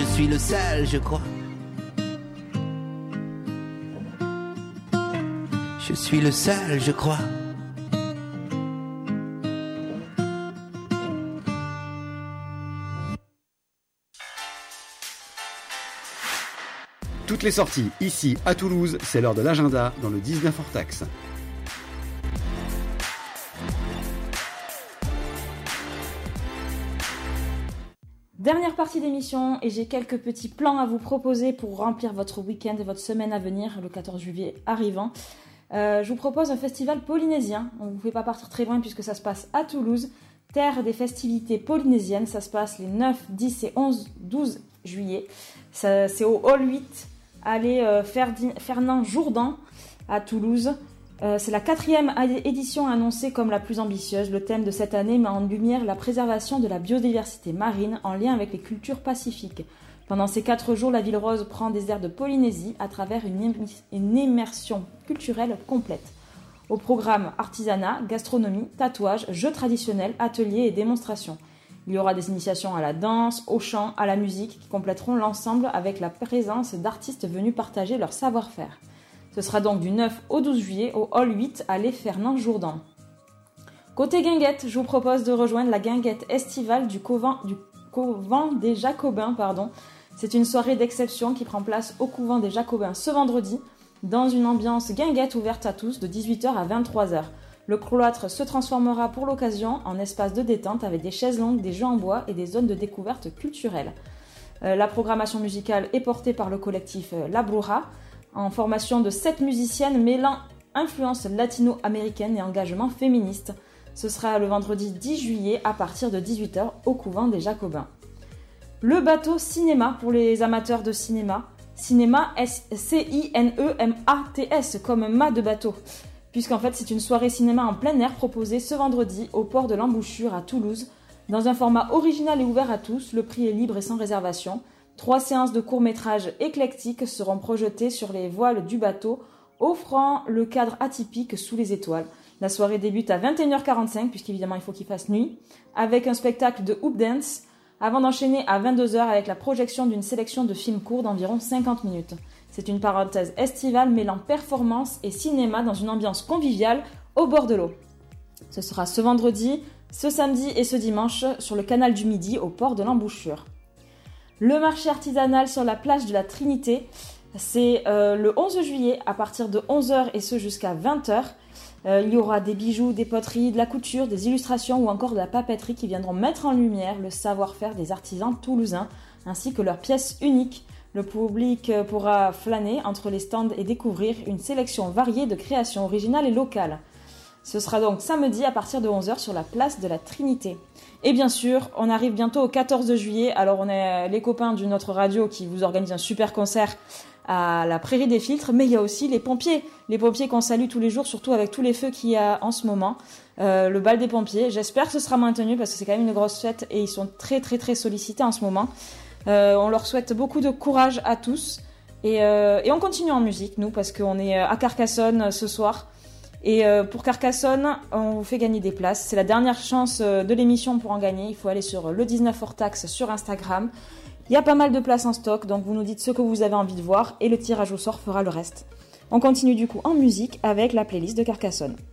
je suis le seul, je crois. Je suis le seul, je crois. Toutes les sorties, ici à Toulouse, c'est l'heure de l'agenda dans le 19 hors taxe. Dernière partie d'émission et j'ai quelques petits plans à vous proposer pour remplir votre week-end et votre semaine à venir, le 14 juillet arrivant. Je vous propose un festival polynésien. On ne vous fait pas partir très loin puisque ça se passe à Toulouse. Terre des festivités polynésiennes, ça se passe les 9, 10 et 12 juillet. C'est au Hall 8, allée Fernand Jourdan à Toulouse. C'est la 4e édition annoncée comme la plus ambitieuse. Le thème de cette année met en lumière la préservation de la biodiversité marine en lien avec les cultures pacifiques. Pendant ces 4 jours, la Ville Rose prend des airs de Polynésie à travers une immersion culturelle complète. Au programme artisanat, gastronomie, tatouage, jeux traditionnels, ateliers et démonstrations. Il y aura des initiations à la danse, au chant, à la musique qui compléteront l'ensemble avec la présence d'artistes venus partager leur savoir-faire. Ce sera donc du 9 au 12 juillet au Hall 8 à l'Allée Fernand Jourdan. Côté guinguette, je vous propose de rejoindre la guinguette estivale du couvent des Jacobins. C'est une soirée d'exception qui prend place au couvent des Jacobins ce vendredi, dans une ambiance guinguette ouverte à tous de 18h à 23h. Le cloître se transformera pour l'occasion en espace de détente avec des chaises longues, des jeux en bois et des zones de découverte culturelle. La programmation musicale est portée par le collectif La Bruja, en formation de 7 musiciennes mêlant influence latino-américaine et engagement féministe. Ce sera le vendredi 10 juillet à partir de 18h au couvent des Jacobins. Le bateau cinéma pour les amateurs de cinéma. Cinéma C-I-N-E-M-A-T-S comme mât de bateau. Puisqu'en fait c'est une soirée cinéma en plein air proposée ce vendredi au port de l'Embouchure à Toulouse. Dans un format original et ouvert à tous, le prix est libre et sans réservation. 3 séances de courts-métrages éclectiques seront projetées sur les voiles du bateau, offrant le cadre atypique sous les étoiles. La soirée débute à 21h45, puisqu'évidemment il faut qu'il fasse nuit, avec un spectacle de hoop dance, avant d'enchaîner à 22h avec la projection d'une sélection de films courts d'environ 50 minutes. C'est une parenthèse estivale mêlant performance et cinéma dans une ambiance conviviale au bord de l'eau. Ce sera ce vendredi, ce samedi et ce dimanche sur le canal du Midi au port de l'Embouchure. Le marché artisanal sur la plage de la Trinité, c'est le 11 juillet à partir de 11h et ce jusqu'à 20h. Il y aura des bijoux, des poteries, de la couture, des illustrations ou encore de la papeterie qui viendront mettre en lumière le savoir-faire des artisans toulousains ainsi que leurs pièces uniques. Le public pourra flâner entre les stands et découvrir une sélection variée de créations originales et locales. Ce sera donc samedi à partir de 11h sur la place de la Trinité. Et bien sûr, on arrive bientôt au 14 juillet. Alors on est les copains d'une autre radio qui vous organise un super concert à la Prairie des Filtres, mais il y a aussi les pompiers qu'on salue tous les jours, surtout avec tous les feux qu'il y a en ce moment. Le bal des pompiers, j'espère que ce sera maintenu parce que c'est quand même une grosse fête et ils sont très très très sollicités en ce moment. On leur souhaite beaucoup de courage à tous et on continue en musique nous parce qu'on est à Carcassonne ce soir. Et pour Carcassonne, on vous fait gagner des places. C'est la dernière chance de l'émission pour en gagner. Il faut aller sur le 19 hors taxe sur Instagram. Il y a pas mal de places en stock, donc vous nous dites ce que vous avez envie de voir et le tirage au sort fera le reste. On continue du coup en musique avec la playlist de Carcassonne.